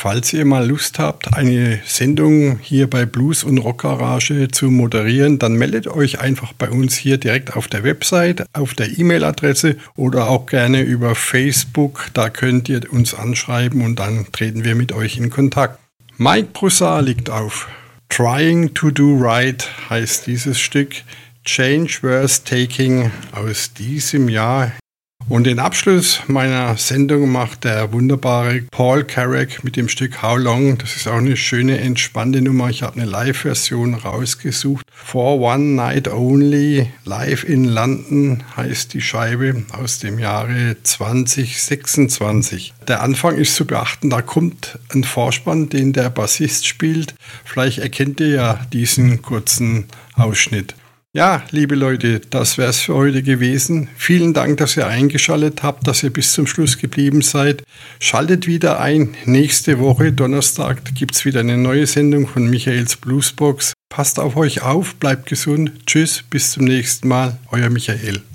Falls ihr mal Lust habt, eine Sendung hier bei Blues und Rock Garage zu moderieren, dann meldet euch einfach bei uns hier direkt auf der Website, auf der E-Mail-Adresse oder auch gerne über Facebook. Da könnt ihr uns anschreiben und dann treten wir mit euch in Kontakt. Mike Broussard liegt auf. Trying to do right heißt dieses Stück. Change Worth Taking aus diesem Jahr. Und den Abschluss meiner Sendung macht der wunderbare Paul Carrack mit dem Stück How Long. Das ist auch eine schöne, entspannte Nummer. Ich habe eine Live-Version rausgesucht. For One Night Only, Live in London heißt die Scheibe aus dem Jahre 2026. Der Anfang ist zu beachten, da kommt ein Vorspann, den der Bassist spielt. Vielleicht erkennt ihr ja diesen kurzen Ausschnitt. Ja, liebe Leute, das wäre es für heute gewesen. Vielen Dank, dass ihr eingeschaltet habt, dass ihr bis zum Schluss geblieben seid. Schaltet wieder ein. Nächste Woche, Donnerstag, gibt es wieder eine neue Sendung von Michaels Bluesbox. Passt auf euch auf, bleibt gesund. Tschüss, bis zum nächsten Mal. Euer Michael.